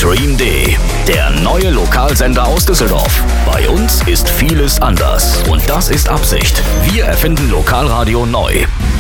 Stream D, der neue Lokalsender aus Düsseldorf. Bei uns ist vieles anders und das ist Absicht. Wir erfinden Lokalradio neu.